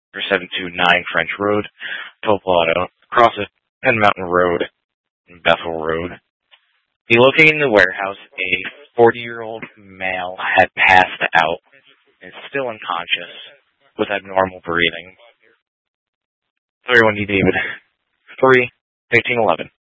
or 729 French Road, Topolado, across it, Penn Mountain Road, and Bethel Road. Be located in the warehouse, a 40-year-old male had passed out and is still unconscious with abnormal breathing. 31D David, 3, 1811.